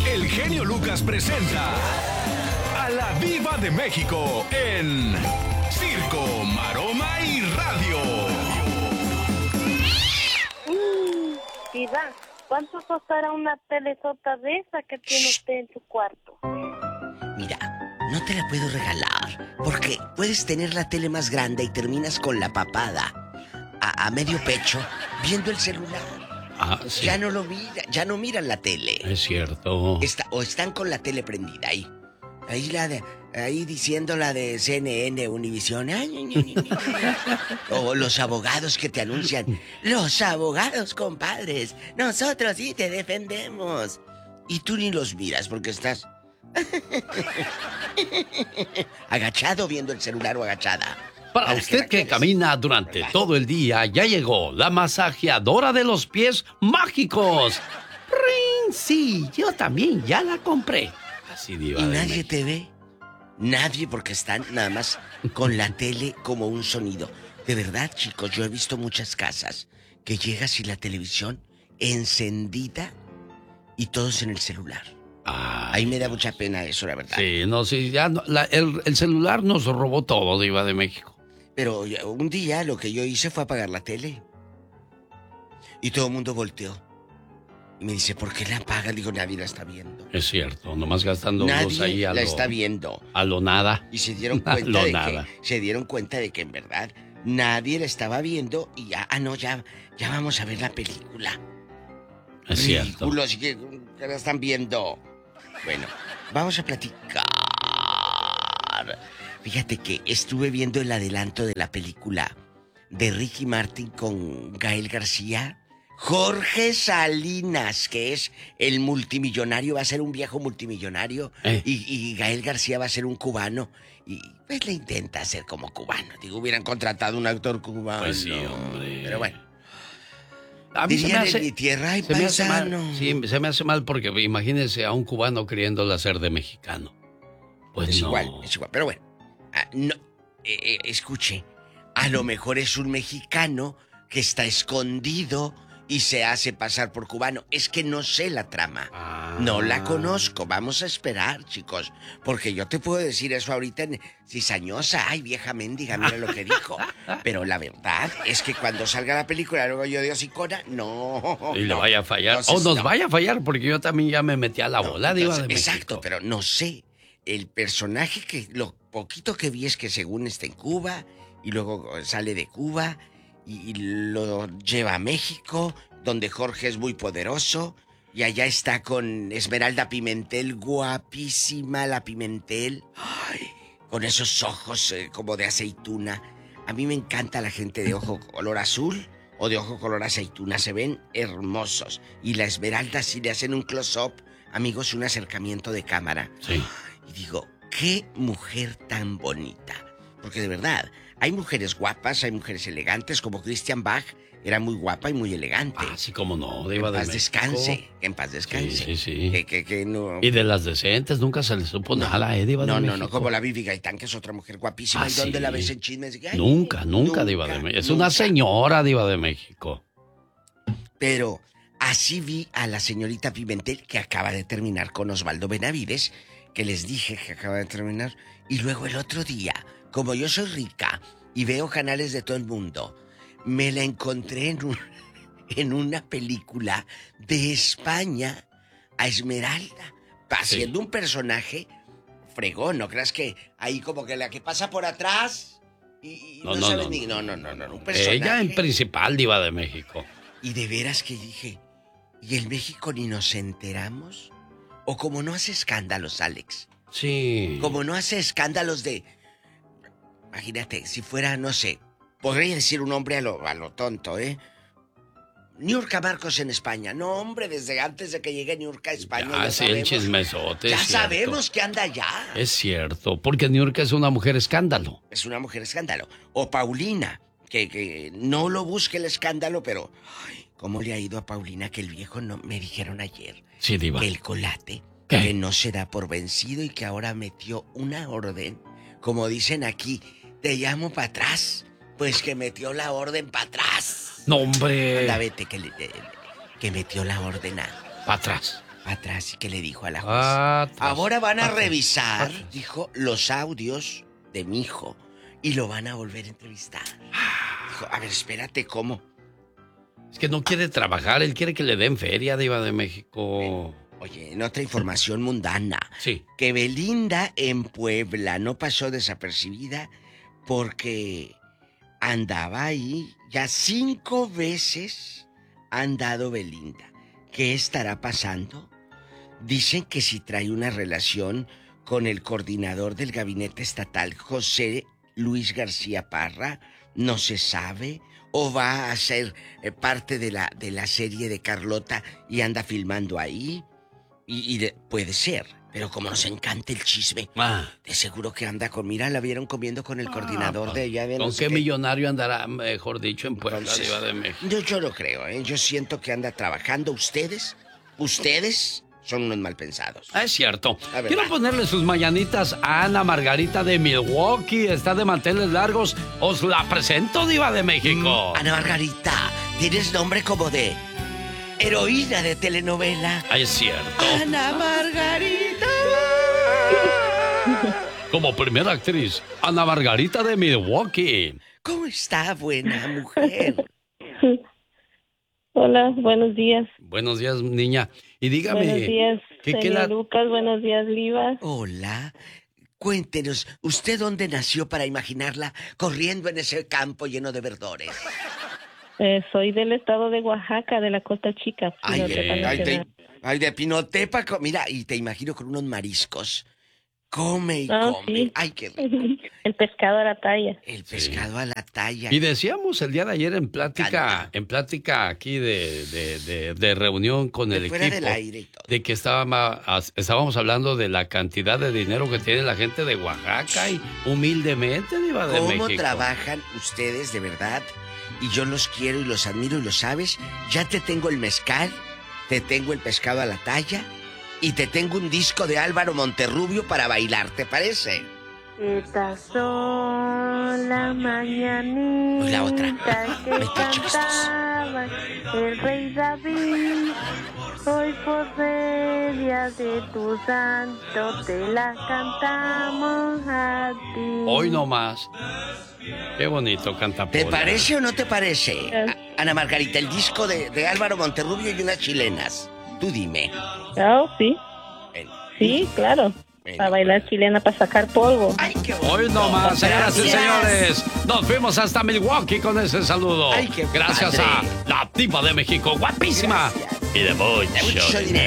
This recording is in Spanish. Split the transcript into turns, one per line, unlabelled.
el genio Lucas presenta a la Diva de México en Circo, Maroma y Radio.
Diva, ¿cuánto costará una telesota de esa que tiene usted en su cuarto?
Mira, no te la puedo regalar, porque puedes tener la tele más grande y terminas con la papada a medio pecho viendo el celular.
Sí.
Ya no lo mira, ya no miran la tele.
Es cierto.
O están con la tele prendida ahí. Ahí diciendo la de CNN, Univisión. O los abogados que te anuncian. Los abogados, compadres. Nosotros sí te defendemos. Y tú ni los miras porque estás agachado viendo el celular o agachada.
Para usted que camina durante todo el día, ya llegó la masajeadora de los pies mágicos. ¡Ring! Sí, yo también ya la compré. Así, Diva.
¿Y
de
nadie
México.
te ve? Nadie, porque están nada más con la tele como un sonido. De verdad, chicos, yo he visto muchas casas que llegas y la televisión encendida y todos en el celular. Ahí me da mucha pena eso, la verdad.
Sí, ya el celular nos robó todo, Diva de México.
Pero un día lo que yo hice fue apagar la tele. Y todo el mundo volteó. Y me dice, ¿por qué la apagan? Digo, nadie la está viendo.
Es cierto, nomás gastando luz
Nadie
ahí
la está viendo.
A lo nada.
Y se dieron cuenta de que en verdad nadie la estaba viendo y ya vamos a ver la película.
Es cierto.
Ridículos, que la están viendo. Bueno, vamos a platicar. Fíjate que estuve viendo el adelanto de la película de Ricky Martin con Gael García. Jorge Salinas, que es el multimillonario, va a ser un viejo multimillonario. Y Gael García va a ser un cubano. Y pues le intenta hacer como cubano. Digo, hubieran contratado un actor cubano.
Pues sí, hombre.
Pero bueno.
A mí se me hace,
en mi tierra hay
se me hace mal.
paisano.
Sí, se me hace mal porque imagínese a un cubano queriéndole hacer de mexicano. Pues
es
no.
es igual. Pero bueno, escuche, a lo mejor es un mexicano que está escondido y se hace pasar por cubano. Es que no sé la trama. No la conozco. Vamos a esperar, chicos. Porque yo te puedo decir eso ahorita en cizañosa. Ay, vieja mendiga, mira lo que dijo. Pero la verdad es que cuando salga la película, luego yo de hocicona, no.
Y le vaya a fallar.
Entonces,
Nos vaya a fallar porque yo también ya me metí a la bola, Diva de México.
Exacto, pero no sé. El personaje que lo poquito que vi es que según está en Cuba y luego sale de Cuba y lo lleva a México, donde Jorge es muy poderoso, y allá está con Esmeralda Pimentel, guapísima la Pimentel, ay, con esos ojos como de aceituna. A mí me encanta la gente de ojo color azul o de ojo color aceituna, se ven hermosos. Y la Esmeralda, si le hacen un close-up, amigos, un acercamiento de cámara.
Sí.
Y digo, qué mujer tan bonita. Porque de verdad, hay mujeres guapas, hay mujeres elegantes, como Christian Bach, era muy guapa y muy elegante.
Sí, cómo no, Diva de México.
En paz descanse.
Sí.
Que no...
Y de las decentes nunca se le supo nada, Diva de México.
No, como la Vivi Gaitán, que es otra mujer guapísima. ¿Y dónde la ves en chismes? Ay,
nunca, Diva de México. Es una señora, Diva de México.
Pero así vi a la señorita Pimentel, que acaba de terminar con Osvaldo Benavides, que les dije que acaba de terminar. Y luego el otro día, como yo soy rica y veo canales de todo el mundo, me la encontré en una película de España a Esmeralda, haciendo un personaje fregón. ¿No creas que ahí como que la que pasa por atrás y no sabes ni... No, un personaje.
Ella en principal, Diva de México.
Y de veras que dije, ¿y en México ni nos enteramos? O como no hace escándalos, Alex.
Sí.
Como no hace escándalos de... Imagínate, si fuera, no sé, podría decir un hombre a lo tonto, ¿eh? Niurka Marcos en España. No, hombre, desde antes de que llegue Niurka a España.
Ya sí, el chismesote.
Ya sabemos que anda allá.
Es cierto, porque Niurka es una mujer escándalo.
Es una mujer escándalo. O Paulina, que no lo busque el escándalo, pero... Ay, ¿cómo le ha ido a Paulina? Que el viejo no... Me dijeron ayer.
Sí, Diva.
Que el colate,
¿qué?
Que no se da por vencido y que ahora metió una orden. Como dicen aquí, te llamo para atrás. Pues que metió la orden para atrás.
No, hombre.
Anda, vete, que metió la orden
para atrás.
Atrás, ¿y qué le dijo a la jueza? Ahora van a revisar, dijo, los audios de mi hijo y lo van a volver a entrevistar. Dijo, a ver, espérate, ¿cómo?
Es que no quiere trabajar, él quiere que le den feria, Diva de México.
Oye, en otra información mundana.
Sí.
Que Belinda en Puebla no pasó desapercibida porque andaba ahí. Ya 5 veces ha andado Belinda. ¿Qué estará pasando? Dicen que si trae una relación con el coordinador del gabinete estatal, José Luis García Parra, no se sabe. O va a ser parte de la serie de Carlota y anda filmando ahí. Puede ser, pero como nos encanta el chisme, de seguro que anda con... Mira, la vieron comiendo con el coordinador de ella.
¿Con qué millonario andará, mejor dicho, en Puebla, Diva de México?
Yo lo creo, ¿eh? Yo siento que anda trabajando. Ustedes son unos mal pensados.
Es cierto. Quiero ponerle sus mañanitas a Ana Margarita de Milwaukee. Está de manteles largos. Os la presento, Diva de México.
Ana Margarita, tienes nombre como de... heroína de telenovela.
Es cierto.
Ana Margarita.
Como primera actriz, Ana Margarita de Milwaukee.
¿Cómo está, buena mujer?
Hola, buenos días.
Buenos días, niña. Y dígame...
Buenos días, señor Lucas. Buenos días, Diva.
Hola. Cuéntenos, ¿usted dónde nació para imaginarla corriendo en ese campo lleno de verdores?
Soy del estado de Oaxaca, de la Costa Chica.
Ay, de Pinotepa. Mira, y te imagino con unos mariscos. Come y come.
Sí.
Ay, qué rico.
El pescado a la talla.
El pescado a la talla.
Y decíamos el día de ayer en plática aquí de reunión con el
fuera
equipo,
del aire y todo,
de que estábamos hablando de la cantidad de dinero que tiene la gente de Oaxaca y humildemente, Diva de México.
¿Cómo trabajan ustedes de verdad? Y yo los quiero y los admiro y lo sabes. Ya te tengo el mezcal, te tengo el pescado a la talla y te tengo un disco de Álvaro Monterrubio para bailar, ¿te parece?
Estas son las mañanitas.
Oye, la otra.
Que cantaba el rey David. Hoy por media de tu santo te las cantamos a ti.
Hoy no más. Qué bonito canta Pola.
¿Te parece o no te parece, Ana Margarita, el disco de Álvaro Monterrubio y unas chilenas? Tú dime.
Sí. Sí, claro. Para bailar chilena, para sacar polvo.
Ay, qué bonito.
Hoy no más, señoras y señores. Nos fuimos hasta Milwaukee con ese saludo.
Ay, qué
gracias
padre.
a la Diva de México, guapísima.
Gracias.
Y de mucho dinero.